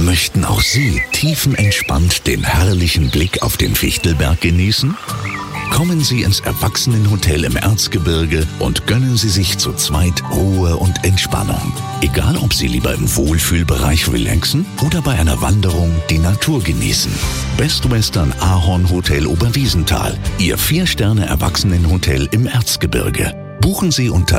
Möchten auch Sie tiefenentspannt den herrlichen Blick auf den Fichtelberg genießen? Kommen Sie ins Erwachsenenhotel im Erzgebirge und gönnen Sie sich zu zweit Ruhe und Entspannung. Egal, ob Sie lieber im Wohlfühlbereich relaxen oder bei einer Wanderung die Natur genießen. Best Western Ahorn Hotel Oberwiesenthal, Ihr 4-Sterne-Erwachsenenhotel im Erzgebirge. Buchen Sie unter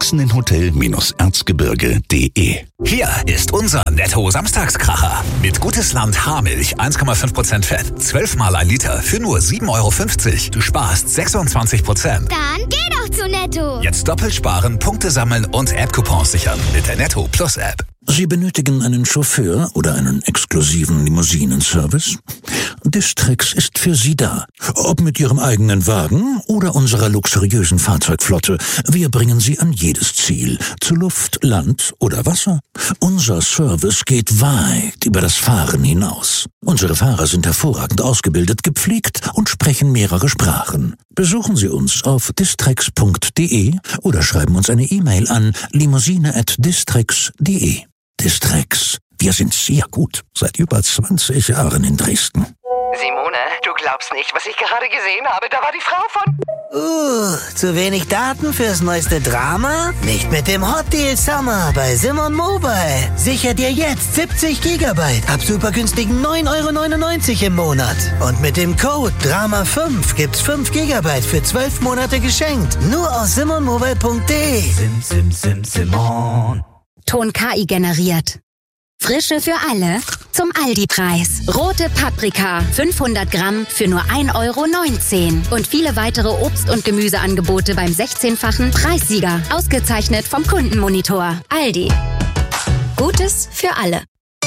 erwachsenenhotel-erzgebirge.de. Hier ist unser Netto-Samstagskracher. Mit Gutes Land Haarmilch 1,5% Fett, 12 mal 1 Liter für nur 7,50 €. Du sparst 26%. Dann geh doch zu Netto. Jetzt doppelt sparen, Punkte sammeln und App-Coupons sichern mit der Netto Plus App. Sie benötigen einen Chauffeur oder einen exklusiven Limousinenservice? Distrix ist für Sie da. Ob mit Ihrem eigenen Wagen oder unserer luxuriösen Fahrzeugflotte. Wir bringen Sie an jedes Ziel. Zu Luft, Land oder Wasser. Unser Service geht weit über das Fahren hinaus. Unsere Fahrer sind hervorragend ausgebildet, gepflegt und sprechen mehrere Sprachen. Besuchen Sie uns auf distrix.de oder schreiben uns eine E-Mail an limousine@distrix.de. Distrix. Wir sind sehr gut. Seit über 20 Jahren in Dresden. Simone, du glaubst nicht, was ich gerade gesehen habe. Da war die Frau von... Zu wenig Daten fürs neueste Drama? Nicht mit dem Hot Deal Summer bei Simon Mobile. Sicher dir jetzt 70 GB ab super günstigen 9,99 € im Monat. Und mit dem Code DRAMA5 gibt's 5 GB für 12 Monate geschenkt. Nur aus simonmobile.de. Simon. Ton KI generiert. Frische für alle zum Aldi-Preis. Rote Paprika, 500 Gramm für nur 1,19 € und viele weitere Obst- und Gemüseangebote beim 16-fachen Preissieger. Ausgezeichnet vom Kundenmonitor. Aldi. Gutes für alle.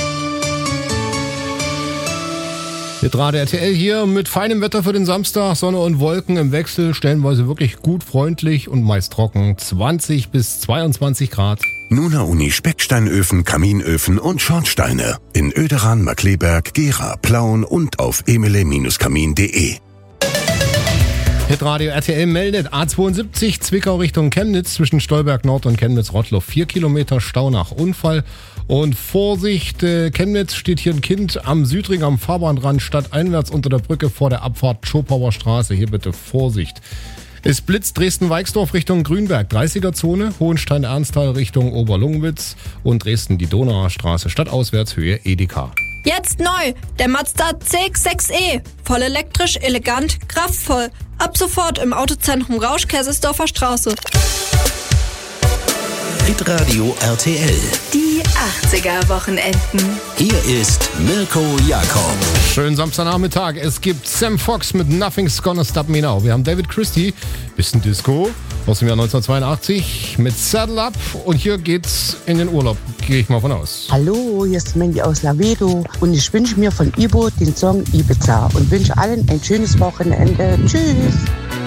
Hitradio RTL hier mit feinem Wetter für den Samstag, Sonne und Wolken im Wechsel, stellenweise wirklich gut, freundlich und meist trocken, 20 bis 22 Grad. Nuna Uni Specksteinöfen, Kaminöfen und Schornsteine in Oederan, Markleberg, Gera, Plauen und auf emele-kamin.de. Hitradio RTL meldet A72 Zwickau Richtung Chemnitz zwischen Stolberg Nord und Chemnitz-Rottloff. 4 Kilometer Stau nach Unfall. Und Vorsicht, Chemnitz steht hier ein Kind am Südring am Fahrbahnrand stadteinwärts unter der Brücke vor der Abfahrt Schopauer Straße. Hier bitte Vorsicht. Es blitzt Dresden-Weixdorf Richtung Grünberg, 30er-Zone, Hohenstein-Ernsthal Richtung Oberlungwitz und Dresden die Donauer Straße stadtauswärts Höhe Edeka. Jetzt neu, der Mazda CX-6e. Voll elektrisch, elegant, kraftvoll. Ab sofort im Autozentrum Rausch, Kaisersdorfer Straße. Hitradio RTL. Die 80er-Wochenenden. Hier ist Mirko Jakob. Schönen Samstagnachmittag. Es gibt Sam Fox mit Nothing's Gonna Stop Me Now. Wir haben David Christie, bisschen Disco, aus dem Jahr 1982 mit Saddle Up. Und hier geht's in den Urlaub, gehe ich mal von aus. Hallo, hier ist Mandy aus Lavedo. Und ich wünsche mir von Ibo den Song Ibiza. Und wünsche allen ein schönes Wochenende. Tschüss.